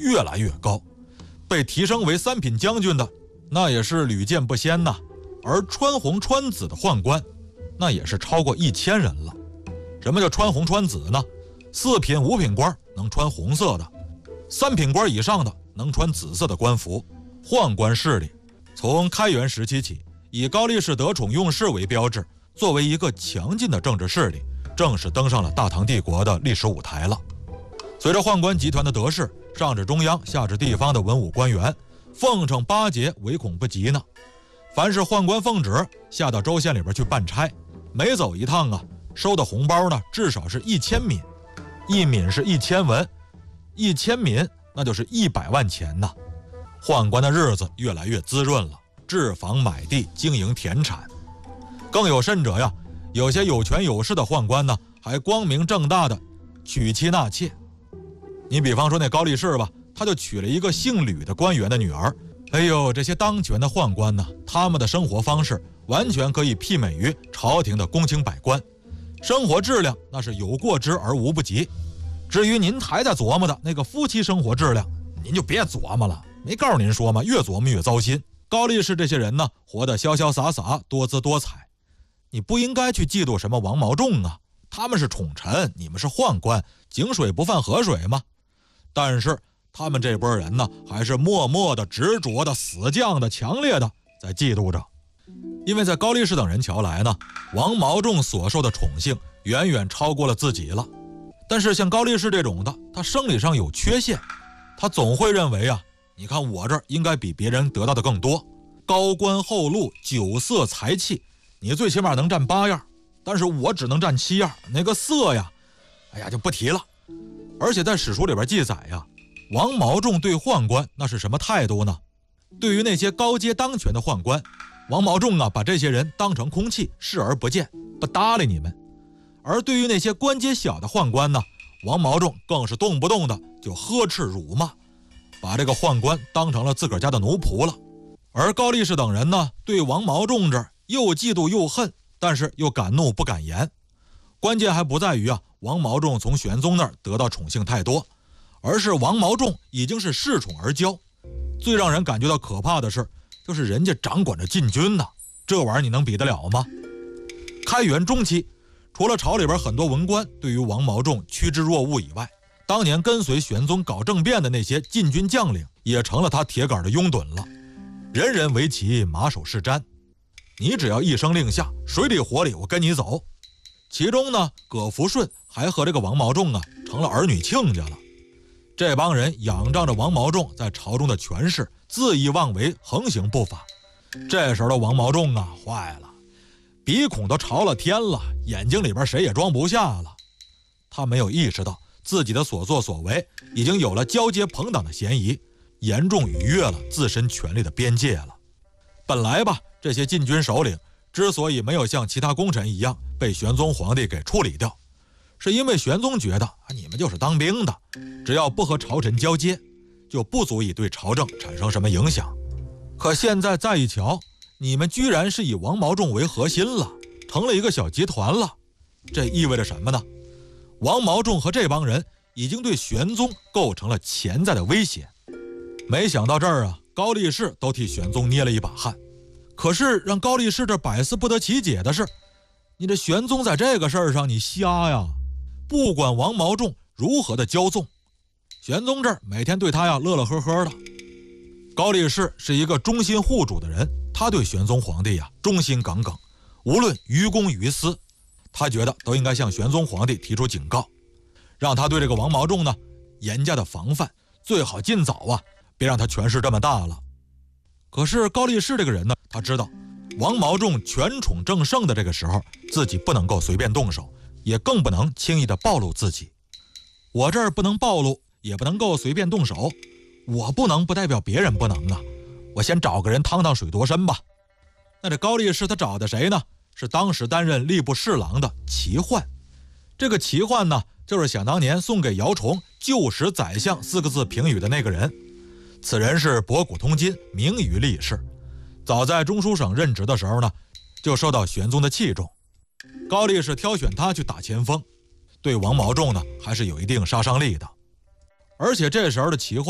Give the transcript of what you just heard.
越来越高，被提升为3品将军的那也是屡见不鲜呐。而穿红穿紫的宦官，那也是超过1000人了。什么叫穿红穿紫呢？4品5品官能穿红色的，3品官以上的能穿紫色的官服。宦官势力从开元时期起，以高力士得宠用事为标志，作为一个强劲的政治势力，正式登上了大唐帝国的历史舞台了。随着宦官集团的得势，上至中央下至地方的文武官员，奉承巴结唯恐不及呢。凡是宦官奉旨下到州县里边去办差，每走一趟啊，收的红包呢至少是1000缗，1缗是1000文，1000缗那就是100万钱呐。宦官的日子越来越滋润了，置房买地，经营田产。更有甚者呀，有些有权有势的宦官呢，还光明正大的娶妻纳妾。你比方说那高力士吧，他就娶了一个姓吕的官员的女儿。哎呦，这些当权的宦官呢，他们的生活方式完全可以媲美于朝廷的公卿百官，生活质量那是有过之而无不及。至于您还在琢磨的那个夫妻生活质量，您就别琢磨了，没告诉您说吗？越琢磨越糟心。高力士这些人呢，活得潇潇洒洒，多姿多彩。你不应该去嫉妒什么王毛仲啊，他们是宠臣，你们是宦官，井水不犯河水吗？但是他们这波人呢，还是默默的、执着的、死犟的、强烈的在嫉妒着。因为在高力士等人瞧来呢，王毛仲所受的宠幸远远超过了自己了。但是像高力士这种的，他生理上有缺陷，他总会认为啊，你看我这儿应该比别人得到的更多，高官厚禄、酒色财气，你最起码能占8样，但是我只能占7样，那个色呀，哎呀就不提了。而且在史书里边记载呀，王毛仲对宦官那是什么态度呢？对于那些高阶当权的宦官，王毛仲啊把这些人当成空气，视而不见，不搭理你们。而对于那些官阶小的宦官呢，王毛仲更是动不动的就呵斥辱骂，把这个宦官当成了自个儿家的奴仆了。而高力士等人呢，对王毛仲这又嫉妒又恨，但是又敢怒不敢言。关键还不在于啊，王毛仲从玄宗那儿得到宠幸太多，而是王毛仲已经是恃宠而骄。最让人感觉到可怕的是，就是人家掌管着禁军呢，这玩意儿你能比得了吗？开元中期，除了朝里边很多文官对于王毛仲趋之若鹜以外，当年跟随玄宗搞政变的那些禁军将领也成了他铁杆的拥趸了，人人为其马首是瞻。你只要一声令下，水里火里我跟你走。其中呢，葛福顺还和这个王毛仲啊成了儿女亲家了。这帮人仰仗着王毛仲在朝中的权势，恣意妄为，横行不法。这时候的王毛仲啊坏了，鼻孔都朝了天了，眼睛里边谁也装不下了。他没有意识到自己的所作所为已经有了交接朋党的嫌疑，严重逾越了自身权力的边界了。本来吧，这些禁军首领之所以没有像其他功臣一样被玄宗皇帝给处理掉，是因为玄宗觉得你们就是当兵的，只要不和朝臣交接，就不足以对朝政产生什么影响。可现在再一瞧，你们居然是以王毛仲为核心了，成了一个小集团了。这意味着什么呢？王毛仲和这帮人已经对玄宗构成了潜在的威胁。没想到这儿啊，高力士都替玄宗捏了一把汗。可是让高力士这百思不得其解的是，你这玄宗在这个事儿上你瞎呀，不管王毛仲如何的骄纵，玄宗这儿每天对他呀乐乐呵呵的。高力士是一个忠心护主的人，他对玄宗皇帝呀忠心耿耿，无论于公于私，他觉得都应该向玄宗皇帝提出警告，让他对这个王毛仲呢严加的防范，最好尽早啊别让他权势这么大了。可是高力士这个人呢，他知道王毛仲权宠正盛的这个时候，自己不能够随便动手，也更不能轻易的暴露自己。我这儿不能暴露，也不能够随便动手，我不能不代表别人不能啊，我先找个人趟趟水脱身吧。那这高力士他找的谁呢？是当时担任吏部侍郎的齐焕。这个齐焕呢，就是想当年送给姚崇旧时宰相4个字评语的那个人。此人是博古通今，名于历世，早在中书省任职的时候呢，就受到玄宗的器重。高力士挑选他去打前锋，对王毛仲呢还是有一定杀伤力的。而且这时候的齐焕